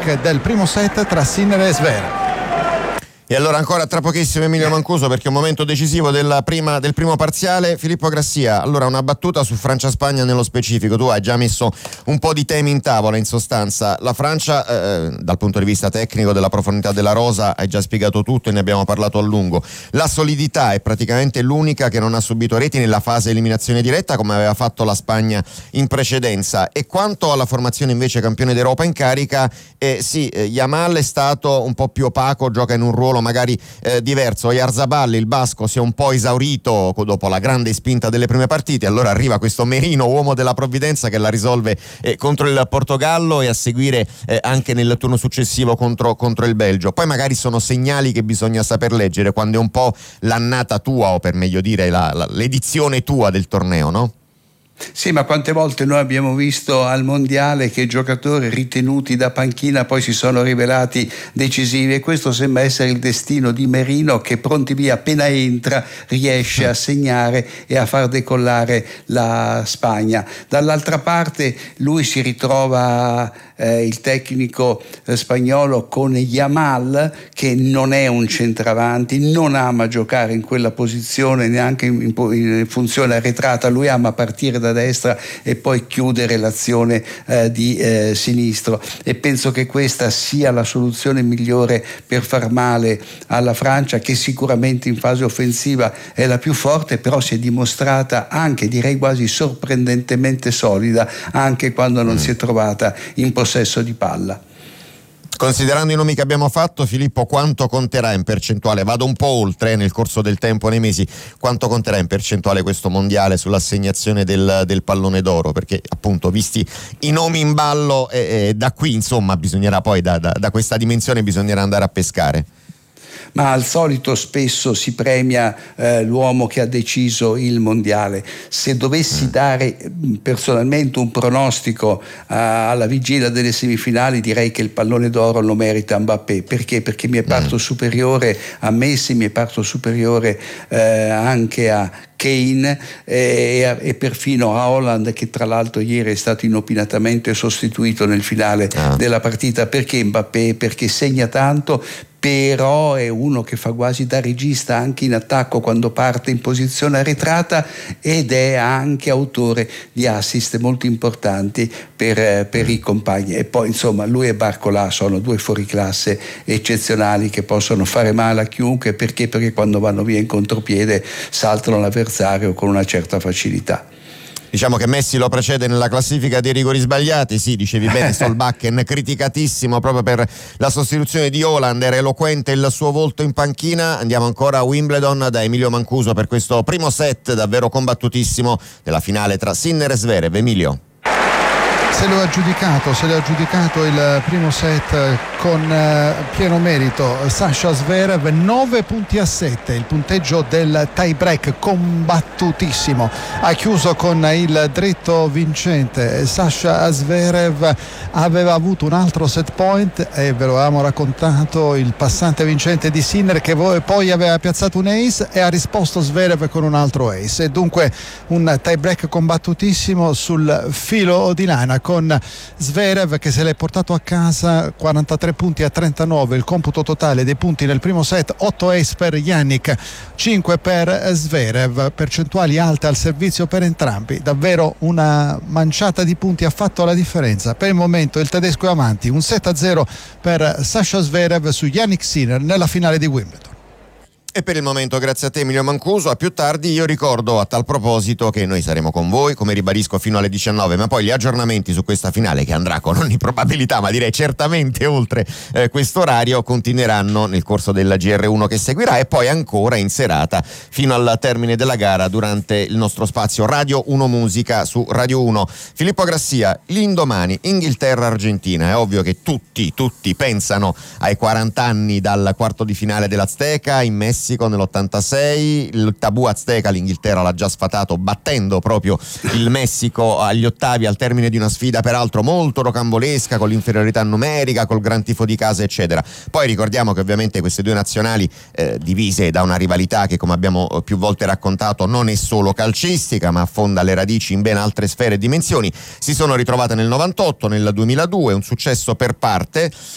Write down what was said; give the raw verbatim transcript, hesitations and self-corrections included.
break del primo set tra Sinner e Zverev. E allora ancora tra pochissimo Emilio Mancuso, perché è un momento decisivo della prima, del primo parziale. Filippo Grassia, allora una battuta su Francia-Spagna nello specifico. Tu hai già messo un po' di temi in tavola, in sostanza. La Francia, eh, dal punto di vista tecnico, della profondità della rosa, hai già spiegato tutto e ne abbiamo parlato a lungo. La solidità è praticamente l'unica che non ha subito reti nella fase eliminazione diretta, come aveva fatto la Spagna in precedenza. E quanto alla formazione invece campione d'Europa in carica, eh, sì, eh, Yamal è stato un po' più opaco, gioca in un ruolo magari eh, diverso. Oyarzabal, il basco, si è un po' esaurito dopo la grande spinta delle prime partite, allora arriva questo Merino, uomo della provvidenza, che la risolve eh, contro il Portogallo e a seguire eh, anche nel turno successivo contro, contro il Belgio. Poi magari sono segnali che bisogna saper leggere quando è un po' l'annata tua, o per meglio dire la, la, l'edizione tua del torneo, no? Sì, ma quante volte noi abbiamo visto al mondiale che giocatori ritenuti da panchina poi si sono rivelati decisivi, e questo sembra essere il destino di Merino, che pronti via, appena entra riesce a segnare e a far decollare la Spagna. Dall'altra parte lui si ritrova eh, il tecnico eh, spagnolo con Yamal, che non è un centravanti, non ama giocare in quella posizione neanche in, in, in funzione arretrata, lui ama partire da da destra e poi chiudere l'azione eh, di eh, sinistro, e penso che questa sia la soluzione migliore per far male alla Francia, che sicuramente in fase offensiva è la più forte, però si è dimostrata anche, direi quasi sorprendentemente solida anche quando non mm. si è trovata in possesso di palla. Considerando i nomi che abbiamo fatto, Filippo, quanto conterà in percentuale, vado un po' oltre nel corso del tempo, nei mesi, quanto conterà in percentuale questo mondiale sull'assegnazione del, del pallone d'oro? Perché appunto, visti i nomi in ballo, eh, eh, da qui insomma bisognerà poi, da, da, da questa dimensione bisognerà andare a pescare. Ma al solito spesso si premia eh, l'uomo che ha deciso il mondiale. Se dovessi dare personalmente un pronostico eh, alla vigilia delle semifinali, direi che il pallone d'oro lo merita Mbappé. Perché? Perché mi è parto superiore a Messi, mi è parto superiore eh, anche a Kane eh, e perfino a Haaland, che tra l'altro ieri è stato inopinatamente sostituito nel finale ah. della partita. Perché Mbappé? Perché segna tanto, però è uno che fa quasi da regista anche in attacco quando parte in posizione arretrata, ed è anche autore di assist molto importanti per, per i compagni. E poi insomma lui e Barcola sono due fuoriclasse eccezionali che possono fare male a chiunque. Perché? Perché quando vanno via in contropiede saltano l'avversario con una certa facilità. Diciamo che Messi lo precede nella classifica dei rigori sbagliati. Sì, dicevi bene, Solbakken criticatissimo proprio per la sostituzione di Haaland, era eloquente il suo volto in panchina. Andiamo ancora a Wimbledon da Emilio Mancuso per questo primo set davvero combattutissimo della finale tra Sinner e Zverev. Emilio. Se lo ha giudicato, se lo ha giudicato il primo set con uh, pieno merito Sasha Zverev, nove punti a sette, il punteggio del tie break combattutissimo, ha chiuso con il dritto vincente. Sasha Zverev aveva avuto un altro set point e ve lo avevamo raccontato, il passante vincente di Sinner, che poi aveva piazzato un ace e ha risposto Zverev con un altro ace, e dunque un tie break combattutissimo sul filo di lana, con Zverev che se l'è portato a casa quarantatré punti a trentanove, il computo totale dei punti nel primo set, otto ace per Jannik, cinque per Zverev, percentuali alte al servizio per entrambi. Davvero una manciata di punti ha fatto la differenza. Per il momento il tedesco è avanti, un sette a zero per Sasha Zverev su Jannik Sinner nella finale di Wimbledon. E per il momento grazie a te Emilio Mancuso, a più tardi. Io ricordo a tal proposito che noi saremo con voi, come ribadisco, fino alle diciannove, ma poi gli aggiornamenti su questa finale, che andrà con ogni probabilità, ma direi certamente oltre eh, questo orario, continueranno nel corso della G R uno che seguirà, e poi ancora in serata fino al termine della gara durante il nostro spazio Radio uno Musica su Radio uno. Filippo Grassia, l'indomani Inghilterra-Argentina, è ovvio che tutti, tutti pensano ai quaranta anni dal quarto di finale dell'Azteca in Messico nell'ottantasei, il tabù azteca l'Inghilterra l'ha già sfatato battendo proprio il Messico agli ottavi al termine di una sfida peraltro molto rocambolesca, con l'inferiorità numerica, col gran tifo di casa eccetera. Poi ricordiamo che ovviamente queste due nazionali eh, divise da una rivalità che, come abbiamo più volte raccontato, non è solo calcistica ma affonda le radici in ben altre sfere e dimensioni, si sono ritrovate nel novantotto, nel duemiladue, un successo per parte,